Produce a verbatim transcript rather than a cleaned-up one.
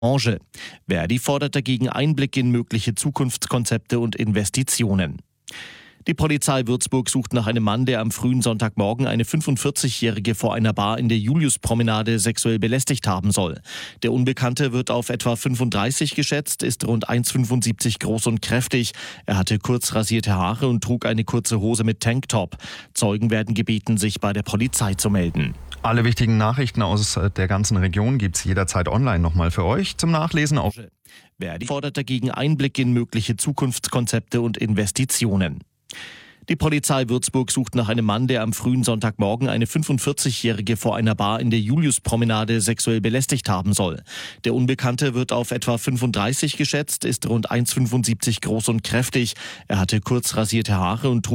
Branche. Verdi fordert dagegen Einblick in mögliche Zukunftskonzepte und Investitionen. Die Polizei Würzburg sucht nach einem Mann, der am frühen Sonntagmorgen eine fünfundvierzigjährige vor einer Bar in der Juliuspromenade sexuell belästigt haben soll. Der Unbekannte wird auf etwa fünfunddreißig geschätzt, ist rund eins Komma fünfundsiebzig groß und kräftig. Er hatte kurz rasierte Haare und trug eine kurze Hose mit Tanktop. Zeugen werden gebeten, sich bei der Polizei zu melden. Alle wichtigen Nachrichten aus der ganzen Region gibt's jederzeit online nochmal für euch zum Nachlesen auf. Verdi fordert dagegen Einblick in mögliche Zukunftskonzepte und Investitionen. Die Polizei Würzburg sucht nach einem Mann, der am frühen Sonntagmorgen eine fünfundvierzigjährige vor einer Bar in der Juliuspromenade sexuell belästigt haben soll. Der Unbekannte wird auf etwa fünfunddreißig geschätzt, ist rund eins Komma fünfundsiebzig groß und kräftig. Er hatte kurz rasierte Haare und trug